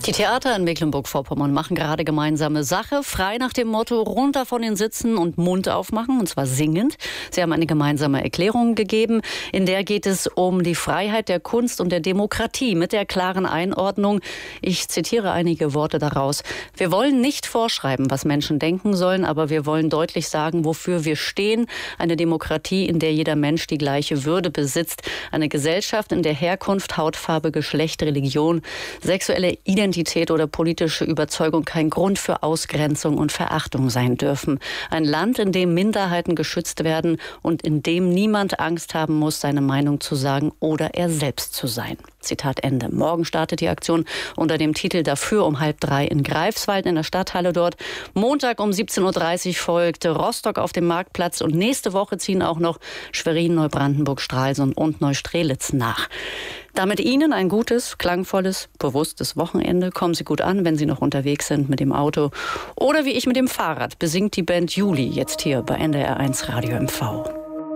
Die Theater in Mecklenburg-Vorpommern machen gerade gemeinsame Sache, frei nach dem Motto runter von den Sitzen und Mund aufmachen, und zwar singend. Sie haben eine gemeinsame Erklärung gegeben, in der geht es um die Freiheit der Kunst und der Demokratie mit der klaren Einordnung. Ich zitiere einige Worte daraus. Wir wollen nicht vorschreiben, was Menschen denken sollen, aber wir wollen deutlich sagen, wofür wir stehen. Eine Demokratie, in der jeder Mensch die gleiche Würde besitzt. Eine Gesellschaft, in der Herkunft, Hautfarbe, Geschlecht, Religion, sexuelle Identität oder politische Überzeugung kein Grund für Ausgrenzung und Verachtung sein dürfen. Ein Land, in dem Minderheiten geschützt werden und in dem niemand Angst haben muss, seine Meinung zu sagen oder er selbst zu sein. Zitat Ende. Morgen startet die Aktion unter dem Titel Dafür um 2:30 in Greifswald in der Stadthalle dort. Montag um 17:30 Uhr folgt Rostock auf dem Marktplatz und nächste Woche ziehen auch noch Schwerin, Neubrandenburg, Stralsund und Neustrelitz nach. Damit Ihnen ein gutes, klangvolles, bewusstes Wochenende. Kommen Sie gut an, wenn Sie noch unterwegs sind mit dem Auto oder wie ich mit dem Fahrrad, besingt die Band Juli jetzt hier bei NDR1 Radio MV.